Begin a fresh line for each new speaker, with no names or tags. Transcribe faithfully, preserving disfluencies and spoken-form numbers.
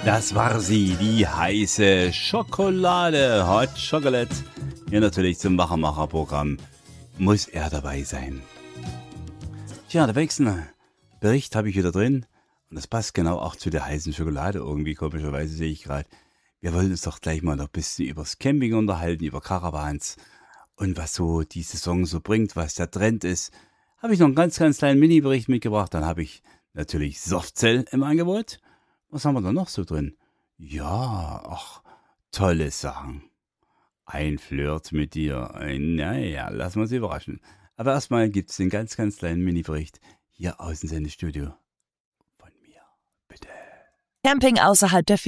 Das war sie, die heiße Schokolade, Hot Chocolate. Hier natürlich zum Machermacher-Programm. Muss er dabei sein. Tja, der Wechselbericht habe ich wieder drin. Und das passt genau auch zu der heißen Schokolade irgendwie, komischerweise sehe ich gerade. Wir wollen uns doch gleich mal noch ein bisschen übers Camping unterhalten, über Caravans und was so die Saison so bringt, was der Trend ist. Habe ich noch einen ganz, ganz kleinen Mini-Bericht mitgebracht. Dann habe ich natürlich Softcell im Angebot. Was haben wir da noch so drin? Ja, ach, tolle Sachen. Ein Flirt mit dir. Ein, naja, lassen wir uns überraschen. Aber erstmal gibt es den ganz, ganz kleinen Mini-Bericht hier aus dem Sendestudio. Von mir, bitte.
Camping außerhalb der